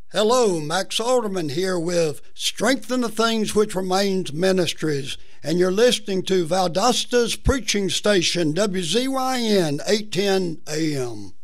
Hello, Max Alderman here with Strengthen the Things Which Remains Ministries, and you're listening to Valdosta's preaching station, WZYN 810 AM.